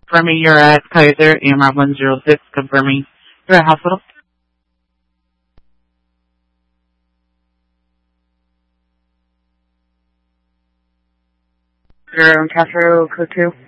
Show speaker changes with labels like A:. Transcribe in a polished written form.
A: Confirming you're at Kaiser, AMR 106, confirming you're at hospital.
B: You're on Castro Code 2.